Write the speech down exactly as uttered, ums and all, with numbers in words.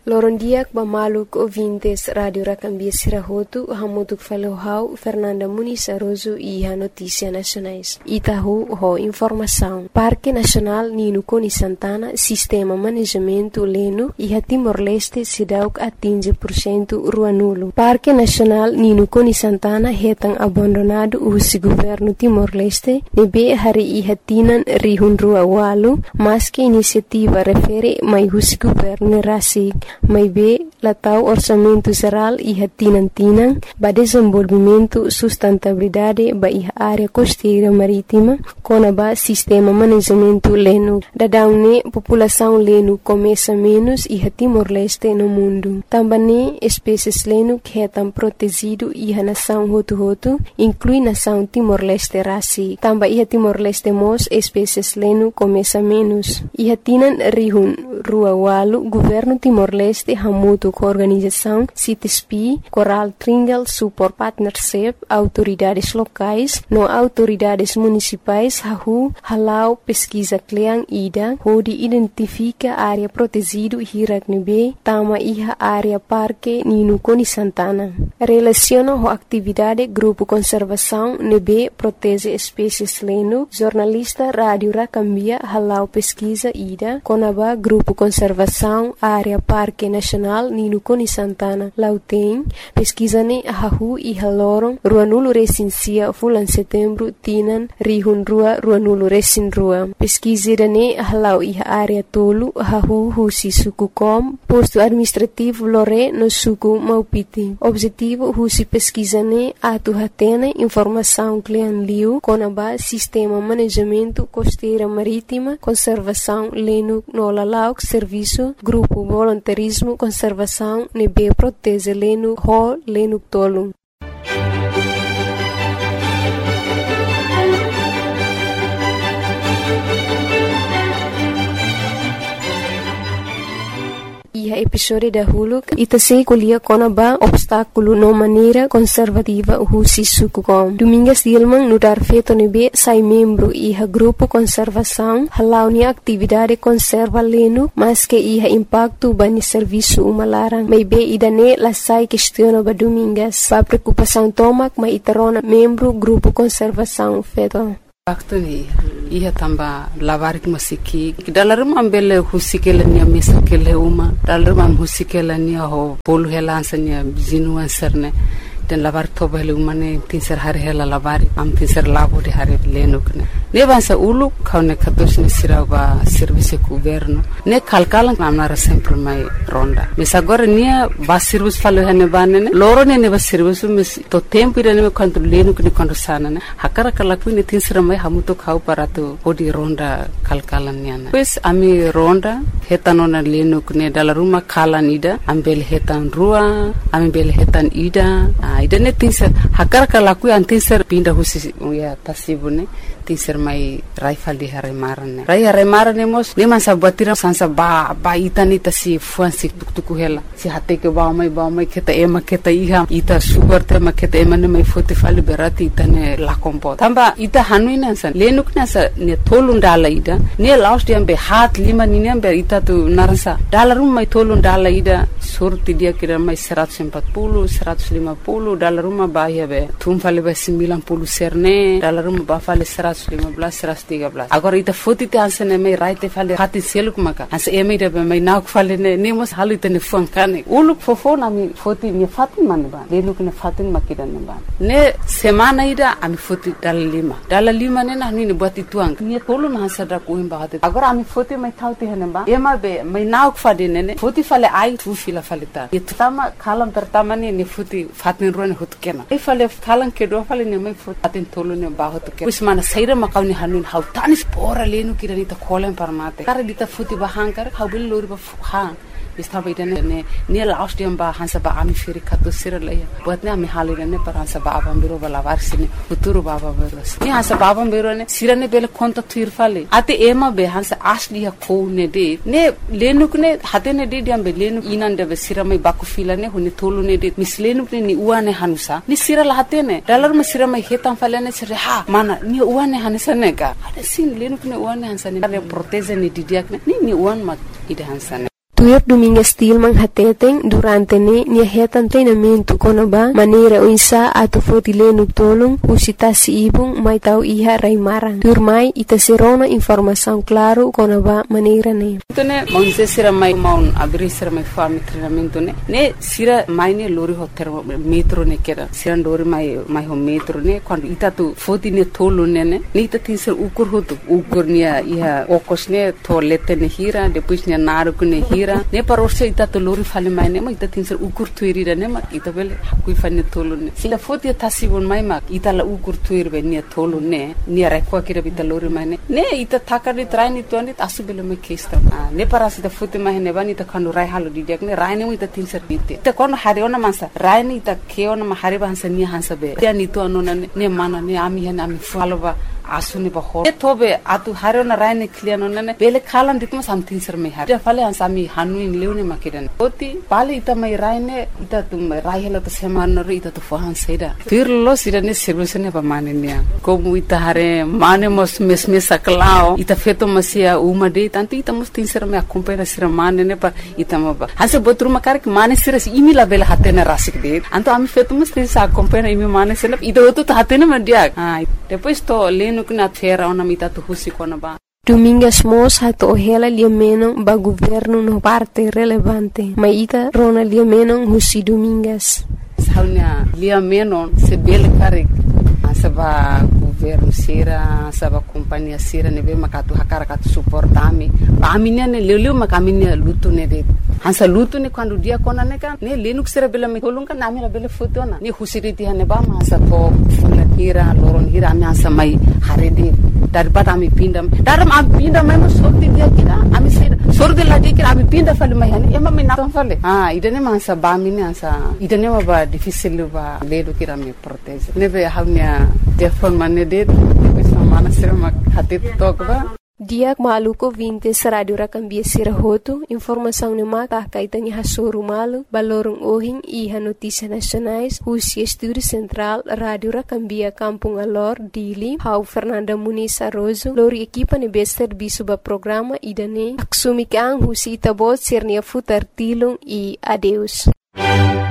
Lorondiak bamaluk ouvintes Radio Racambia Sirahotu, hamutuk falohau Fernanda Muniz Aroso e a Notícia Nacionais. Itahu ho informação. Parque Nacional Nino Coni Santana, Sistema Manejamento Leno e a Timor-Leste Sidauk atinge por cento rua nulo. Parque Nacional Nino Coni Santana retan abandonado o governo Timor-Leste, nebe hari e hatinan rihun rua walu, mas que iniciativa refere mai o governo Rasig. Mai be latau orçamento geral e hatinantinan ba desenvolvimento sustentabilidade ba iha área costeira marítima com ba sistema manejamento leno. Dadaune população leno começa menos e Timor-Leste no mundo. Também espécies leno que estão protegido e a nação hotu-hotu inclui nação Timor-Leste raci. Também iha Timor-Leste mos espécies leno começa menos. Iha tinan rihun rua walu governo Timor-Leste Este hamutu com organização C I T S P, Coral Tringal Support Partnership, autoridades locais, no autoridades municipais, hahu, halau pesquisa kleang ida, onde identifica área protegido hirak nebe, tama iha área parque Nino Coni Santana. Relaciona a atividade grupo conservação nebe protege espécies leno, jornalista Rádio Racambia halau pesquisa ida, conaba grupo conservação área parque Nacional Nino Coni Santana Lauteng pesquisane hahu e halorong rua nulo resinsia fulan setembro tinan rihun rua rua nulo resin rua pesquisirane halau e área tolu hahu husi suku kom posto administrativo lore no suku Maupiti. Objetivo husi pesquisane atu hatene informação clean liu conaba sistema manejamento costeira marítima conservação leno no lalauk serviço grupo voluntarismo conservação nebe protege leno ho leno tolu. E a episódio da Huluk ita se colhia conaba obstáculo no maneira conservativa o suku com. Domingas Dilman no dar feito nebe sai membro e a grupo conservação halau ni atividade conserva leno mas que ia impacto bani serviço umalarang may be idane la sai questiona ba domingas pa preocupação tomak may itarona membro grupo conservação feito. Waktu ni ia tamba lavar ki masiki dalam ambele husikela ni mesa kele uma dalam am husikela ni ho polu helansanya zinu anserne den lavar tobele umane tinser hari hela lavar am tinser labo de hari lenukne ne bansa ulu kaune katos ni siraba service governo ne kalkalan amara sempre mai ronda mesa agora nia ba service falo hane banene loro ne ne ba service mes to tempo ida ne quanto lenukne quando sana ne hakara kala kuine tinser mai hamuto khau parato odi ronda kalkalan niana pues ami ronda hetanona lenukne dala ruma kalan ida ambel hetan rua ambel hetan ida ida ne tinser hakara kala ku antinser pinda husi ya tasibune tinser mai raifal di hare marane rai hare marane mos ne man sabatira sansa ba ba itani tasi fuansi tuktuku hela si hate ke ba mai ba mai keta ema keta iha ita sugar te ma keta ema ne mai fote fali berati itane la kompo tamba ita hanuina san lenuk na sa ne tolun dala ida ne last yam be hat lima ni be ita tu narasa dalarum mai tolun dala ida surti dia kira mai seratus empat puluh seratus lima puluh dalarum ba ya be tum fali be sembilan puluh serne dalarum ba fali seratus lima belas seratus tiga belas agora ita foto te ansene mai raite fale hati seluk maka as eme de mai nak fale ne nemos halite ne funkane uluk fofo na mi foto mi fatin man ba lenuk ne fatin makida ne ba ne semana ida ami foto dal lima dal lima ne na ni buat ituang ni tolu na sada ko imba hati agora ami foto mai thauti hene ba ema be mai nak fade ne ne foto fale ai tu fila fale ta itu tama kalam pertama ne ni foto fatin ron hut kena e fale kalan ke do fale ne mai foto fatin tolu ne ba hut ke usmana saira makauni hanun hau tanis pora lenu kira nita kolen parmate kare dita futi bahangkar hau bil lori ba han istaba idane ne ne last yam ba hansa ba ami firi kato sira laya buat ne ami halira ne par hansa ba abam biro bala varsine futuro baba beros ne hansa ba abam biro ne sira ne bele konta tir fale ate ema be hansa asli ya ko ne de ne lenu ne hate ne de diam be lenu inan de sira mai baku fila ne huni tolu ne de mislenu ne ni uane hanusa ni sira la hate ne dalar ma sira mai hetan fale ne sira ha mana ni uane hanisa ne ga ade sin lenu ne uane hansa ne proteze ne didiak ne ni ni uan ma ide hansa ne Tuir Domingues Tilman hateteng durante ne nia hetan treinamento konaba maneira o insa ato fotileno tolong usita si ibung mai tau iha raimarang. Tuir mai ita serona informação claro konaba maneira ne. Tone monse sira mai maun abri sira mai fami treinamento ne. Ne sira mai ne lori ho metro ne kera. Sira lori mai mai ho metro ne quando ita tu foti ne tolo ne ne. Ne ita tinser ukur hotu ukur nia iha okos ne to lete ne hira depois nia naru ne hira. Ne parorse ita to lori fale mai ne ma ita tinser ukur tuirira ne ma ita bele hakui fane tolo ne sila foti tasibon mai ma ita la ukur tuir be ne tolo ne ne rekwa kira bita lori mai ne ne ita takari traini to ne asu bele me kesta ne parasi ta foti mai ne bani ta khanu rai halu di dek ne rai ne ita tinser bite ita kono hariona mansa rai ne ita keona ma hari bansa ni hansa be ya ni to anona ne mana ne ami hena ami faloba asuni ba ho tobe atu hariona rai ne kliano ne bele khalan ditma samtin ser me har ja fale ansami hanu in leune makidan oti pale ita mai rai ne ita tum rai hela to semana ro ita to fohan seda tirlo sida ne servisene ba mane ne ko mu ita hare mane mos mes mes saklao ita feto masia uma de tanto ita mos tin ser me acompanha ser mane ne pa ita ma ba hanse botru makar ke mane ser imi la bela hatena rasik de anto ami feto mos tin sa acompanha imi mane ser ita oto to hatena mandia ah depois to leno kuna fera ona mita to husi kona ba. Domingues Mos hato hela liamenon ba governo no parte relevante. Maita rona liamenon husi Domingues. Saunya liamenon se bele karik saba governo sira saba companhia sira nebe makatu hakara katu suportami aminia ne leleu makaminia lutu ne de hansa lutu ne quando dia kona ne kan ne lenuk sira bela me kolunga nami la bela fotona ne husiriti hane ba ma sa to fula hira loron hira ami hansa mai harede daripada ami pinda daram ami pinda mai mo sorti dia kira ami sira sordi la dia kira ami pinda fale mai hane ema me na fale ah idane ma hansa ba mi ne hansa idane ma ba difficile ba ledo kira me protege nebe hamnya telefon mane det bisa mana sira mak hati tokba Dia maluco vintes Radio Rakambia Sirahoto, informação no mata kaitanya hasuru malu, balorong ohing iha notícia nacionais, Husi Estúdio Central, Radio Rakambia Kampung Alor, Dili, Hau Fernanda Muniz Arrozo, lori equipa ne bester bisuba programa idane, aksumikang Husi Itabot Sirnia Futar Tilung e adeus.